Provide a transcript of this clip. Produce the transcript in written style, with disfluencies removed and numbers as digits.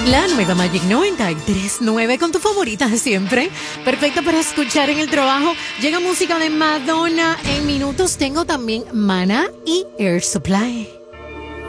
La nueva Magic 93.9 con tu favorita de siempre. Perfecta para escuchar en el trabajo. Llega música de Madonna. En minutos tengo también Maná y Air Supply.